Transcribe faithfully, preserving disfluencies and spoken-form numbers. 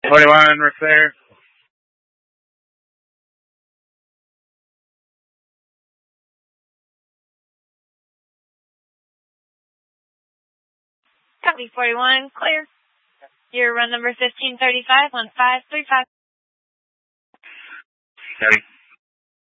forty-one, we're clear. Copy forty-one, clear. Your run number fifteen thirty-five, one five three five. Copy.